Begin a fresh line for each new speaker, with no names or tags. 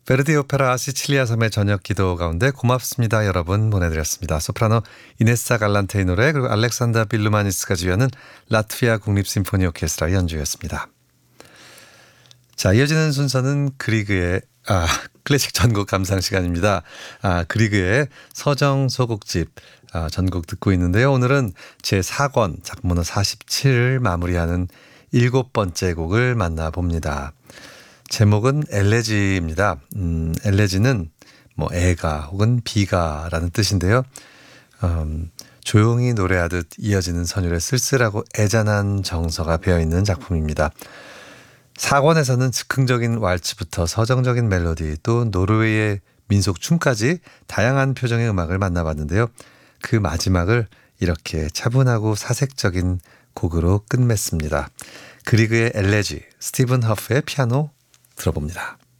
베르디 오페라 시칠리아 섬의 저녁 기도 가운데 고맙습니다 여러분 보내드렸습니다. 소프라노 이네사 갈란테의 노래 그리고 알렉산더 빌루마니스가 지휘하는 라트비아 국립심포니 오케스트라 연주였습니다. 자, 이어지는 순서는 클래식 전곡 감상 시간입니다. 그리그의 서정 소곡집 전곡 듣고 있는데요. 오늘은 제4권 작품번호 47을 마무리하는 7번째 곡을 만나봅니다. 제목은 엘레지입니다. 엘레지는 뭐 애가 혹은 비가라는 뜻인데요. 조용히 노래하듯 이어지는 선율의 쓸쓸하고 애잔한 정서가 배어있는 작품입니다. 4권에서는 즉흥적인 왈츠부터 서정적인 멜로디 또 노르웨이의 민속 춤까지 다양한 표정의 음악을 만나봤는데요. 그 마지막을 이렇게 차분하고 사색적인 곡으로 끝맺습니다. 그리그의 엘레지, 스티븐 허프의 피아노 들어봅니다.